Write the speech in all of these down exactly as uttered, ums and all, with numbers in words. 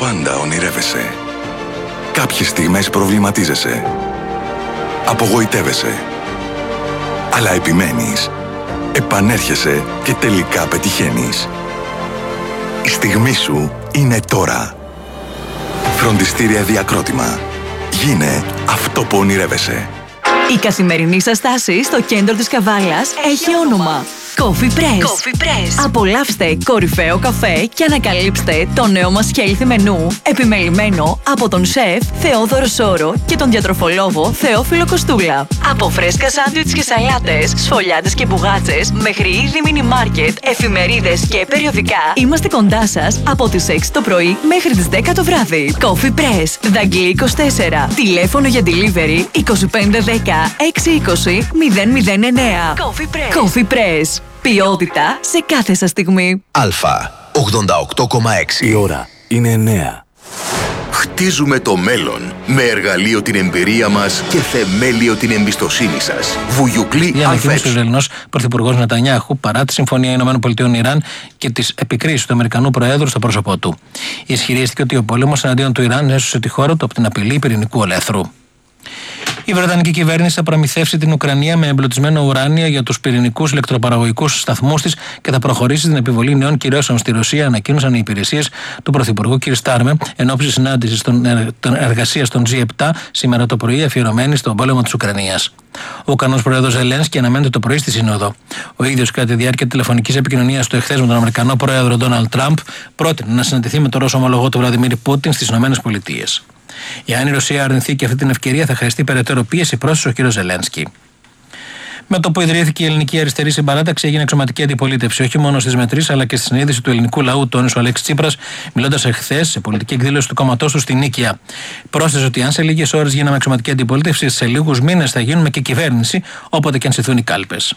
πάντα ονειρεύεσαι. Κάποιες στιγμές προβληματίζεσαι. Απογοητεύεσαι. Αλλά επιμένεις. Επανέρχεσαι και τελικά πετυχαίνεις. Η στιγμή σου είναι τώρα. Φροντιστήρια Διακρότημα. Γίνε αυτό που ονειρεύεσαι. Η καθημερινή σας στάση στο κέντρο της Καβάλας έχει όνομα Coffee Press. Coffee Press. Απολαύστε κορυφαίο καφέ και ανακαλύψτε το νέο μας healthy μενού, επιμελημένο από τον σεφ Θεόδωρο Σόρο και τον διατροφολόγο Θεόφιλο Κοστούλα. Από φρέσκα σάντουιτς και σαλάτες, σφολιάτες και μπουγάτσες, μέχρι είδη μίνι μάρκετ, εφημερίδες και περιοδικά, είμαστε κοντά σας από τις έξι το πρωί μέχρι τις δέκα το βράδυ. Coffee Press, Δαγκλή είκοσι τέσσερα. Τηλέφωνο για delivery είκοσι πέντε δέκα έξι είκοσι μηδέν μηδέν εννέα. Coffee Press. Coffee Press. Ποιότητα σε κάθε σας στιγμή. Αλφα ογδόντα οκτώ κόμμα έξι. Η ώρα είναι εννέα. Χτίζουμε το μέλλον με εργαλείο την εμπειρία μας και θεμέλιο την εμπιστοσύνη σας. Βουγιουκλή Η ανακοίνωση του Αλφέτ. Ισραηλινός Πρωθυπουργός Νετανιάχου παρά τη Συμφωνία ΗΠΑ-Ιράν και τις επικρίσεις του Αμερικανού Προέδρου στο πρόσωπό του. Ισχυρίστηκε ότι ο πόλεμος εναντίον του Ιράν έσωσε τη χώρα του από την απειλή πυρηνικού ολέθρου. Η Βρετανική κυβέρνηση θα προμηθεύσει την Ουκρανία με εμπλουτισμένο ουράνιο για τους πυρηνικούς ηλεκτροπαραγωγικούς σταθμούς της και θα προχωρήσει στην επιβολή νέων κυρώσεων στη Ρωσία, ανακοίνωσαν οι υπηρεσίες του Πρωθυπουργού κ. Στάρμερ εν ώψη συνάντησης των εργασίας των τζι επτά σήμερα το πρωί, αφιερωμένη στον πόλεμο της Ουκρανίας. Ο Ουκρανός Πρόεδρος Ζελένσκι αναμένεται το πρωί στη Σύνοδο. Ο ίδιος, κατά τη διάρκεια τηλεφωνικής επικοινωνίας του εχθές με τον Αμερικανό Πρόεδρο Ντόναλντ Τραμπ, πρότεινε να συναντηθεί με τον Ρώσο ομολογό του Βλαντιμίρ Πούτιν στις ΗΠΑ. Εάν η Ρωσία αρνηθεί και αυτή την ευκαιρία, θα χρειαστεί περαιτέρω πίεση, πρόσθεσε ο κ. Ζελένσκι. Με το που ιδρύθηκε η Ελληνική Αριστερή Συμπαράταξη, έγινε εξωματική αντιπολίτευση, όχι μόνο στις μετρήσεις, αλλά και στη συνείδηση του ελληνικού λαού, τόνισε ο Αλέξης Τσίπρας, μιλώντας εχθές σε πολιτική εκδήλωση του κόμματός του στη Νίκαια. Πρόσθεσε ότι αν σε λίγες ώρες γίναμε εξωματική αντιπολίτευση, σε λίγους μήνες θα γίνουμε και κυβέρνηση, όποτε και αν σηθούν οι κάλπες.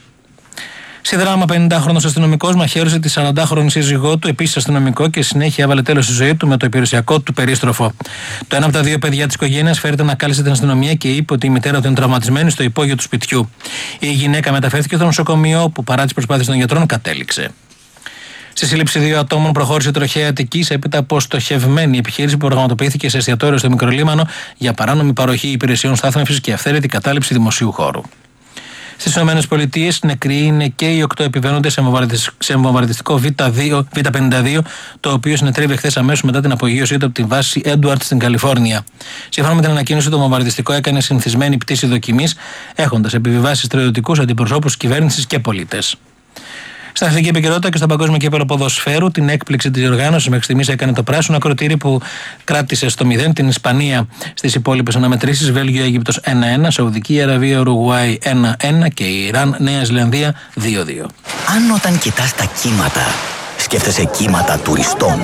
Στη δράμα, πενηντάχρονος αστυνομικός μαχαίρωσε τη σαραντάχρονη σύζυγό του, επίσης αστυνομικό, και συνέχεια έβαλε τέλος στη ζωή του με το υπηρεσιακό του περίστροφο. Το ένα από τα δύο παιδιά της οικογένειας φέρεται να κάλεσε την αστυνομία και είπε ότι η μητέρα του είναι τραυματισμένη στο υπόγειο του σπιτιού. Η γυναίκα μεταφέρθηκε στο νοσοκομείο, όπου παρά τις προσπάθειες των γιατρών κατέληξε. Στη σύλληψη δύο ατόμων προχώρησε η τροχαία Αττικής έπειτα από στοχευμένη επιχείρηση που πραγματοποιήθηκε σε εστιατόριο στο Μικρολίμανο για παράνομη παροχή υπηρεσιών στάθμευσης και αυθαίρετη κατάληψη δημοσίου χώρου. Στις ΗΠΑ, νεκροί είναι και οι οκτώ επιβαίνοντες σε βομβαρδιστικό βι πενήντα δύο, το οποίο συνετρέβη χθες αμέσως μετά την απογείωσή του από τη βάση Έντουαρτ στην Καλιφόρνια. Σύμφωνα με την ανακοίνωση, το βομβαρδιστικό έκανε συνηθισμένη πτήση δοκιμής, έχοντας επιβιβάσει στρατιωτικούς, αντιπροσώπους κυβέρνησης και πολίτες. Στην εθνική επικαιρότητα και στο παγκόσμιο κύπελλο ποδοσφαίρου, την έκπληξη της διοργάνωσης μέχρι στιγμής έκανε το πράσινο ακροτήρι που κράτησε στο μηδέν την Ισπανία. Στις υπόλοιπες αναμετρήσεις, Βέλγιο-Αίγυπτος ένα ένα, Σαουδική Αραβία Ουρουγουάη ένα ένα και Ιράν Νέα Ζηλανδία δύο δύο. Αν όταν κοιτάς τα κύματα, σκέφτεσαι κύματα τουριστών.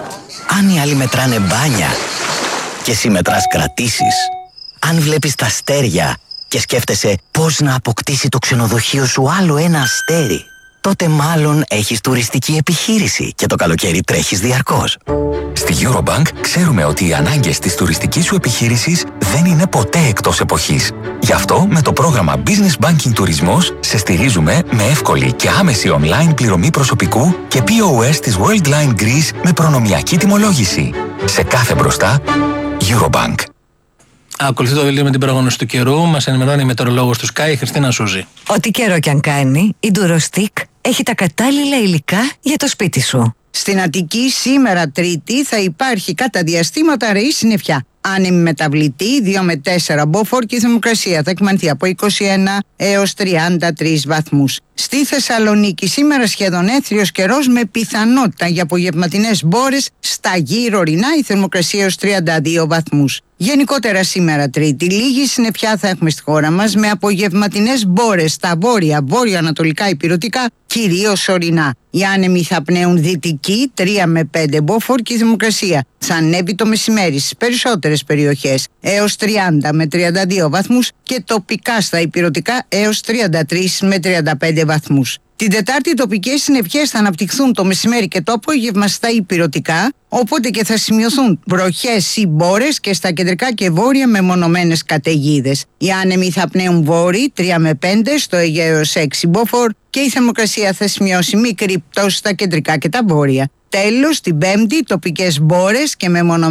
Αν οι άλλοι μετράνε μπάνια και εσύ μετράς κρατήσεις. Αν βλέπεις τα αστέρια και σκέφτεσαι πώς να αποκτήσει το ξενοδοχείο σου άλλο ένα αστέρι, τότε μάλλον έχεις τουριστική επιχείρηση και το καλοκαίρι τρέχεις διαρκώς. Στη Eurobank ξέρουμε ότι οι ανάγκες της τουριστικής σου επιχείρησης δεν είναι ποτέ εκτός εποχής. Γι' αυτό με το πρόγραμμα Business Banking Τουρισμός σε στηρίζουμε με εύκολη και άμεση online πληρωμή προσωπικού και πι ο ες της Worldline Greece με προνομιακή τιμολόγηση. Σε κάθε μπροστά, Eurobank. Ακολουθεί το δελτίο με την πρόγνωση του καιρού. Μας ενημερώνει η μετεωρολόγος του Sky, η Χριστίνα Σούζη. Ό,τι καιρό κι αν κάνει, η Durostick έχει τα κατάλληλα υλικά για το σπίτι σου. Στην Αττική σήμερα Τρίτη θα υπάρχει κατά διαστήματα ρεή συννεφιά. Άνεμη μεταβλητή δύο με τέσσερα μποφόρ και η θερμοκρασία θα εκμανθεί από είκοσι ένα έως τριάντα τρεις βαθμούς. Στη Θεσσαλονίκη σήμερα σχεδόν έθριος καιρός με πιθανότητα για απογευματινές μπόρες στα γύρω ορεινά, η θερμοκρασία έως τριάντα δύο βαθμούς. Γενικότερα σήμερα Τρίτη λίγη συννεφιά θα έχουμε στη χώρα μας με απογευματινές μπόρες στα βόρεια, βόρειο-ανατολικά υπηρετικά, κυρίως ορεινά. Οι άνεμοι θα πνέουν δυτική τρία με πέντε μποφόρ και η θερμοκρασία θα ανέβει το μεσημέρι στις περισσότερες περιοχές έως τριάντα με τριάντα δύο βαθμούς και τοπικά στα υπηρετικά έως τριάντα τρεις με τριάντα πέντε βαθμούς. Την Τετάρτη οι τοπικές συννεφιές θα αναπτυχθούν το μεσημέρι και το απόγευμα στα υπηρετικά, οπότε και θα σημειωθούν βροχές ή μπόρες και στα κεντρικά και βόρεια μεμονωμένες καταιγίδες. Οι άνεμοι θα πνέουν βόρειοι τρία με πέντε, στο Αιγαίο έως έξι μποφόρ και η θερμοκρασία θα σημειώσει μικρή πτώση στα κεντρικά και τα βόρεια. Τέλος, την Πέμπτη τοπικές μπόρες και μεμονωμένες